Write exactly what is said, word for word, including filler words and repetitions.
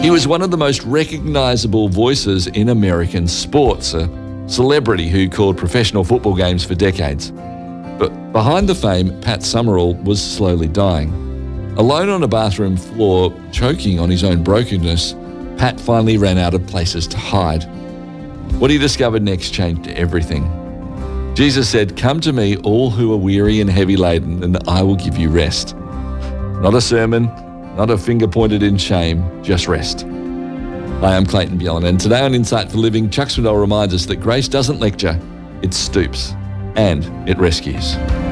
He was one of the most recognisable voices in American sports, a celebrity who called professional football games for decades. But behind the fame, Pat Summerall was slowly dying. Alone on a bathroom floor, choking on his own brokenness, Pat finally ran out of places to hide. What he discovered next changed everything. Jesus said, "Come to me, all who are weary and heavy laden, and I will give you rest." Not a sermon, not a finger pointed in shame, just rest. Hi, I'm Clayton Bjelland, and today on Insight for Living, Chuck Swindoll reminds us that grace doesn't lecture, it stoops, and it rescues.